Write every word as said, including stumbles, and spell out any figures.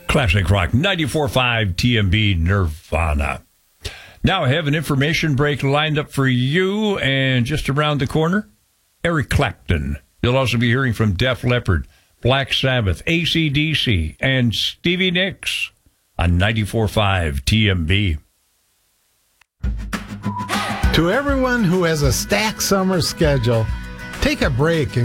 Classic Rock, ninety-four point five T M B Nirvana. Now I have an information break lined up for you, and just around the corner, Eric Clapton. You'll also be hearing from Def Leppard, Black Sabbath, A C D C, and Stevie Nicks on ninety-four point five T M B. To everyone who has a stacked summer schedule, take a break and